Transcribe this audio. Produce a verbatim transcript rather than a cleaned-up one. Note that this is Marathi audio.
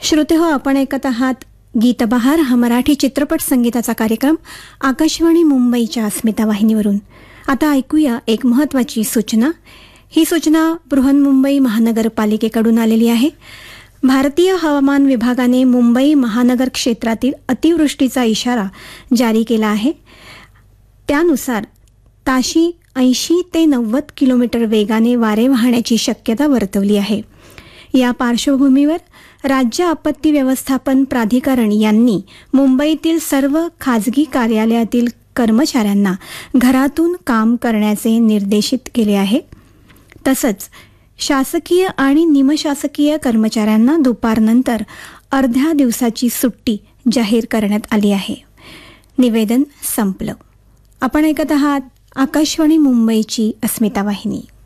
श्रोते हो, आपण ऐकत आहात गीतबहार हा मराठी चित्रपट संगीताचा कार्यक्रम आकाशवाणी मुंबईच्या अस्मिता वाहिनीवरून. आता ऐकूया एक महत्त्वाची सूचना. ही सूचना बृहन्मुंबई महानगरपालिकेकडून आलेली आहे. भारतीय हवामान विभागाने मुंबई महानगर क्षेत्रातील अतिवृष्टीचा इशारा जारी केला आहे. त्यानुसार ताशी ऐंशी ते नव्वद किलोमीटर वेगाने वारे वाहण्याची शक्यता वर्तवली आहे. या पार्श्वभूमीवर राज्य आपत्ती व्यवस्थापन प्राधिकरण यांनी मुंबईतील सर्व खाजगी कार्यालयातील कर्मचाऱ्यांना घरातून काम करण्याचे निर्देशित केले आहे. तसंच शासकीय आणि निमशासकीय कर्मचाऱ्यांना दुपारनंतर अर्ध्या दिवसाची सुट्टी जाहीर करण्यात आली आहे. निवेदन संपलं. आपण ऐकत आहात आकाशवाणी मुंबईची अस्मिता वाहिनी.